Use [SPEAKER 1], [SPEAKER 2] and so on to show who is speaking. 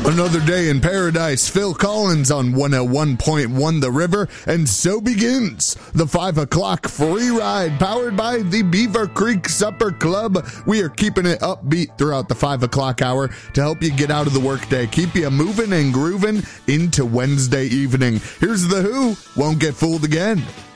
[SPEAKER 1] Another day in paradise. Phil Collins on 101.1 The River. And so begins the 5 o'clock free ride powered by the Beaver Creek Supper Club. We are keeping it upbeat throughout the 5 o'clock hour to help you get out of the workday, keep you moving and grooving into Wednesday evening. Here's The Who, Won't Get Fooled Again.